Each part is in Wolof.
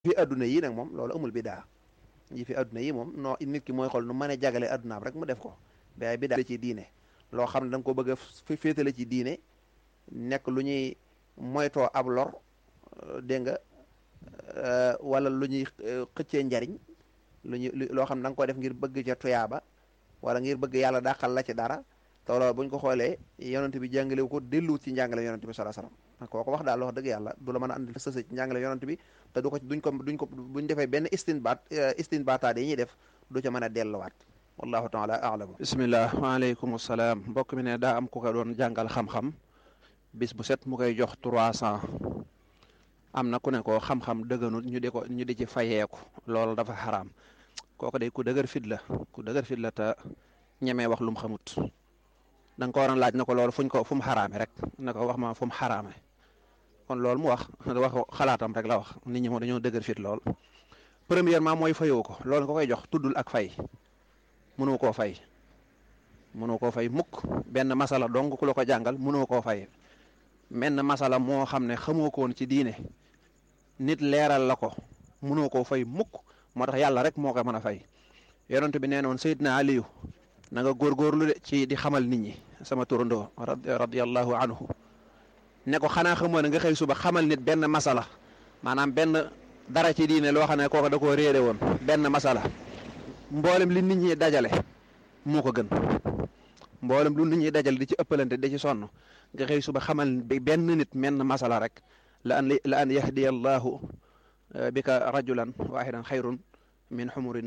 fi adduna yi nag moom loolu amul bidaa yi fi adduna yi moom noo nit ki mooy xool nu mën a jagale addunaam rek mu def ko mais bidaa ci diine loo xam ne da nga ko bëgg a féetale ci diine nekk lu ñuy moytoo ab lor dégg nga wala lu ñuy xëccee njariñ loo xam ne da nga ko def ngir bëgg ca tuyaaba wala ngir bëgg yàlla dàqal la ci dara te loolu buñ ko xoolee yonent bi jàngale ko delluwut ci njàngale yonent bi sallallahu alayhi wasallam koo ko wax daal wax dëgg yàlla du la mën a andil sësa ci njàngale yonent bi te buñ defee benn istinbaataat yi ñuy def du ca mën a delluwaat wallahu taala a'lam. bismillah waaleykum salaam mbokk mi ne daa am ku ko doon jàngal xam-xam bis bu set mu koy jox 300 am na ku ne ko xam-xam dëgganut ñu di ci fayeeku loolu dafa xaraam kooku day ku dëgër fit la te ñemee wax lu mu xamut da nga ko waroon laaj na ko loolu fu mu xaraame rek na ko wax ma fu mu xaraame kon loolu mu wax xalaatam rek la wax nit ñi moom dañoo dëgër fit lool. premièrement mooy fayoo ko loolu nga koy jox tuddul ak fay mënoo koo fay mukk benn masala dong ku la ko jàngal mënoo koo fay menn masala moo xam ne xamoo ko woon ci diine nit leeral la ko mënoo koo fay mukk moo tax yàlla rek moo ko mën a fay yonent bi nee noon Seydina Aliyu na nga góorgóorlu de ci di xamal nit ñi sama turandoo radiyallahu anhu ne ko xanaa xamoo ne nga xëy suba xamal nit benn masala maanaam benn dara ci diine loo xam ne kooku da koo réere woon benn masala mboolem li nit ñi dajale moo ko gën mboolem lu nit ñi dajale di ci ëppalante di ci sonn nga xëy suba xamal benn nit menn masala rek la an yahdiya allahu bika rajulan wahidan xayrun min umuri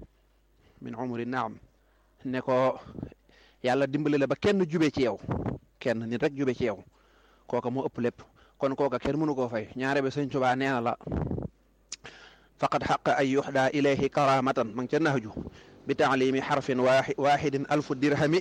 naam ne ko yàlla dimbali la ba kenn jube ci yow kenn nit rek jube ci yow kooka moo ëpp lépp kon kooka kenn mënu koo fay ñaare ba Sëñ Tuubaa nee na la faqad xaqa ay yuxda ilayhi karamatan ma ngi ca nahju bi taalimi xarfin waxidin alfu dirhami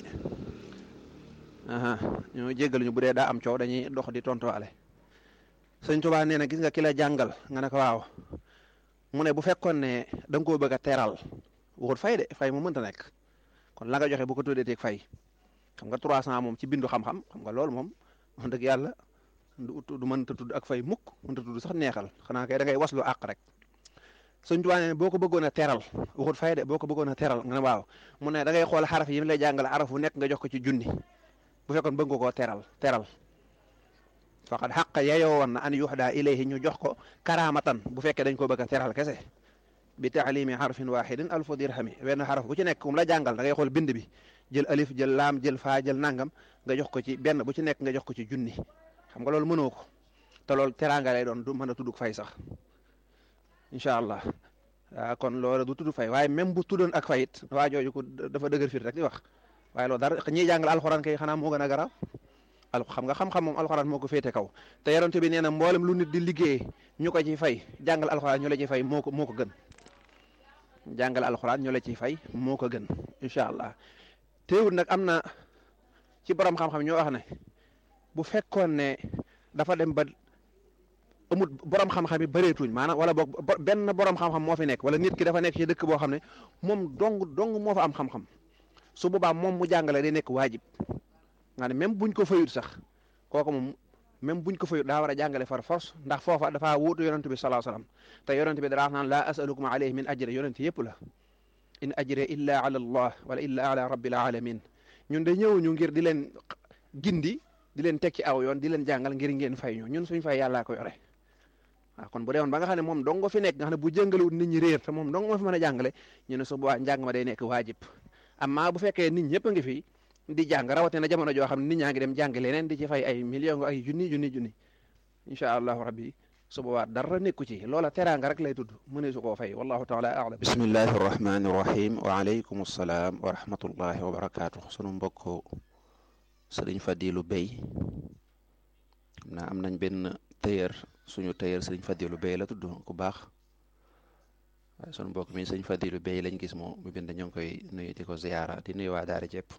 ñoo jéggal ñu bu dee daa am coow dañuy dox di tontuwaale Sëñ Tuubaa nee na gis nga ki la jàngal nga ne ko waaw mu ne bu fekkoon ne da nga koo bëgg a teral waxut fay de fay mu mënta nekk kon la nga joxe bu ko tuddee teeg fay xam nga 300 moom ci bindu xam-xam xam nga loolu moom wax dëgg yàlla du mënta tudd ak fay mukk mënta tudd sax neexal xanaa kay da ngay waslu àq rek Sëñ Tuubaa ne boo ko bëggoon a teral waxut fay de boo ko bëggoon a teral nga ne waaw mu ne da ngay xool xaraf yi mu lay jàngal araf bu nekk nga jox ko ci junni bu fekkoon bëgg nga koo teral faqad xaq yeyoo woon na an yuxda ilayhi ñu jox ko karamatan bu fekkee dañ ko bëgg a teral kese bi taalimi xarfin waxidin alfu dirhami wenn xaraf bu ci nekk mu la jàngal da ngay xool bind bi jël alif jël laam jël faa jël nangam nga jox ko ci benn bu ci nekk nga jox ko ci junni xam nga loolu mënoo ko te loolu teraanga lay doon du mën a tudd fay sax incha allah waaw kon loolu du tudd fay waaye même bu tuddoon ak fayit waa jooju ko dafa dëgër fit rek di wax waaye loolu dara ñiy jàngal alxuraan kay xanaa moo gën a garaaw xam nga xam-xam moom alxuraan moo ko féete kaw te yonent bi nee na mboolem lu nit di liggéey ñu ko ci fay jàngal alxuraan ñu la ci fay moo ko gën jàngal alxuraan ñu la ciy fay moo ko gën incha allah teewul nag am na ci borom xam-xam ñoo wax ne bu fekkoon ne dafa dem ba amul borom xam-xam yi bëreetuñ maanaam wala boog benn borom xam-xam moo fi nekk wala nit ki dafa nekk ci dëkk boo xam ne moom dong moo fa am xam-xam su boobaa moom mu jàngale day nekk waajib nga ne même buñ ko fayut sax kooku moom même buñ ko fayut daa war a jàngale far force ndax foofa dafa wuutu yonent bi sallallahu alayhi wasallam te yonent bi dara wax naan laa asalukum alayhi min ajri yonent yëpp la in ajri illa ala allah wala illa ala rabbil alamin ñun de ñëwuñu ngir di leen gindi di leen tekki aw yoon di leen jàngal ngir ngeen fay ñu ñun suñ fay yàllaa ko yore waaw kon bu dee woon ba nga xam ne moom dong nga fi nekk nga xam ne bu jàngalewut nit ñi réer te moom dong moo fi mën a jàngale ñu ne su boobaa njàng ma day nekk waajib amma bu fekkee nit ñëpp a ngi fi di jàng rawatina jamono joo xam ne nit ñaa ngi dem jàng leneen di ci fay ay millions ay junni incha allahu rabbi su boobaa dara nekku ci loola teraanga rek lay tudd mëne su koo fay wallahu taala a'lam. bismillahi arrahmani irrahim wa aleykum salaam wa rahmatullahi wa barakaatu sunu mbokk sëriñ Fadilu Bey xam naa am nañ benn suñu tailleur sëriñ Fadilu Bey la tudd ku baax waaye sunu mbokk mi sëriñ Fadilu Bey lañ gis mu bind ñu ngi koy nuyu di ko ziyaara di nuyu waa daara jépp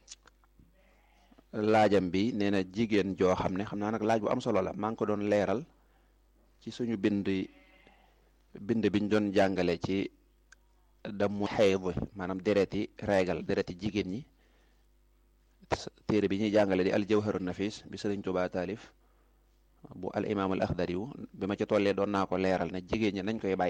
laajam bi nee na jigéen joo xam ne xam naa nag laaj bu am solo la maa ngi ko doon leeral ci suñu bind biñ doon jàngale ci damu xayd maanaam dereti régal dereti jigéen ñi téere bi ñuy jàngale di al jawharun nafis bi sëriñ Tuubaa taalif bu al imaam al Axdari bi ma ci tollee doon naa ko leeral ne jigéen ñi nañ koy bàyyi